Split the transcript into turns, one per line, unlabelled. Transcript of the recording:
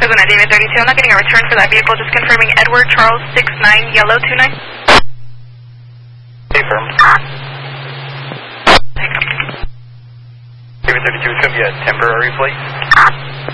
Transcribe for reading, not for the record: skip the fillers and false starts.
Arizona David 32. I'm not getting a return for that vehicle. Just confirming Edward Charles 69 Yellow 29.
Confirmed.
Take up.
David 32 is going to be a temporary plate.